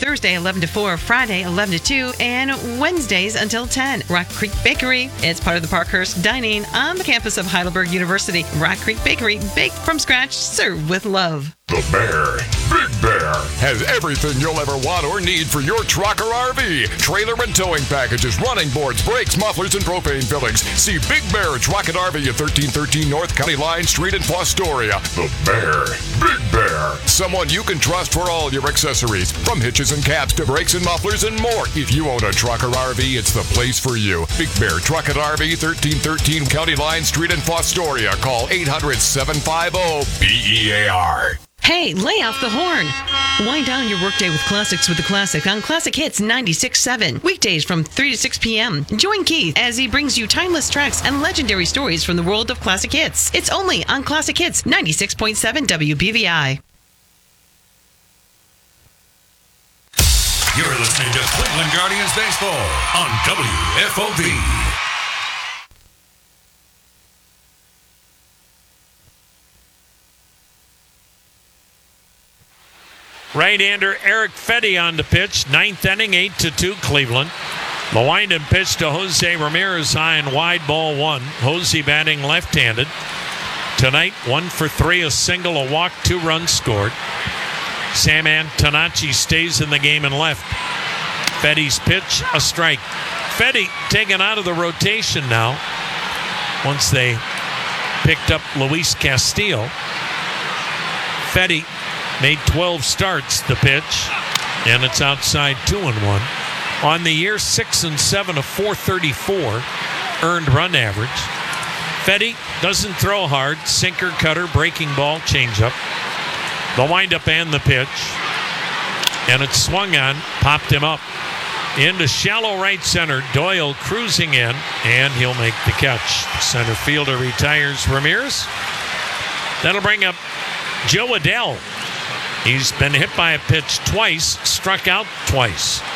Thursday 11 to 4, Friday 11 to 2, and Wednesdays until 10. Rock Creek Bakery. It's part of the Parkhurst Dining on the campus of Heidelberg University. Rock Creek Bakery, baked from scratch, served with love. The Bear, Big Bear, has everything you'll ever want or need for your truck or RV. Trailer and towing packages, running boards, brakes, mufflers, and propane fillings. See Big Bear Truck and RV at 1313 North County Line Street in Fostoria. The Bear, Big Bear. Someone you can trust for all your accessories, from hitches and caps to brakes and mufflers and more. If you own a truck or RV, it's the place for you. Big Bear Truck and RV, 1313 County Line Street in Fostoria. Call 800-750-BEAR. Hey, lay off the horn. Wind down your workday with classics with the Classic on Classic Hits 96.7. Weekdays from 3 to 6 p.m. Join Keith as he brings you timeless tracks and legendary stories from the world of classic hits. It's only on Classic Hits 96.7 WBVI. You're listening to Cleveland Guardians Baseball on WFOV. Right-hander Eric Fetty on the pitch. Ninth inning, 8-2 Cleveland. The wind-up pitch to Jose Ramirez, high and wide, ball one. Jose batting left-handed. Tonight, 1 for 3, a single, a walk, 2 runs scored. Sam Antonacci stays in the game and left. Fetty's pitch, a strike. Fetty taken out of the rotation now once they picked up Luis Castillo. Fetty made 12 starts, the pitch, and it's outside 2-1. On the year, 6-7, a .434 earned run average. Fetty doesn't throw hard, sinker, cutter, breaking ball, changeup. The windup and the pitch, and it's swung on, popped him up into shallow right center. Doyle cruising in, and he'll make the catch. Center fielder retires Ramirez. That'll bring up Joe Adell. He's been hit by a pitch twice, struck out twice.